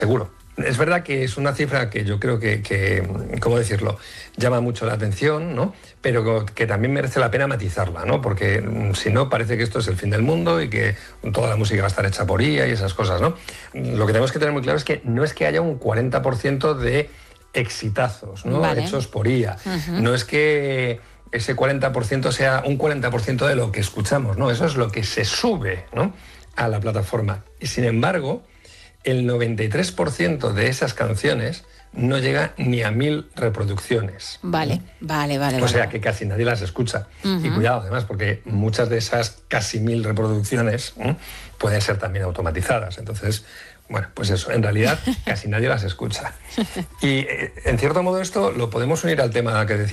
Seguro. Es verdad que es una cifra que yo creo que ¿cómo decirlo?, llama mucho la atención, ¿no? Pero que también merece la pena matizarla, ¿no? Porque si no, parece que esto es el fin del mundo y que toda la música va a estar hecha por IA y esas cosas, ¿no? Lo que tenemos que tener muy claro es que no es que haya un 40% de exitazos, ¿no? Vale. Hechos por IA. No es que ese 40% sea un 40% de lo que escuchamos, ¿no? Eso es lo que se sube, ¿no?, a la plataforma. Y sin embargo, el 93% de esas canciones no llega ni a 1000 reproducciones. Vale. O sea que casi nadie las escucha. Y cuidado además, porque muchas de esas casi 1000 reproducciones pueden ser también automatizadas. Entonces, bueno, pues eso, en realidad casi nadie las escucha. Y en cierto modo esto lo podemos unir al tema que decía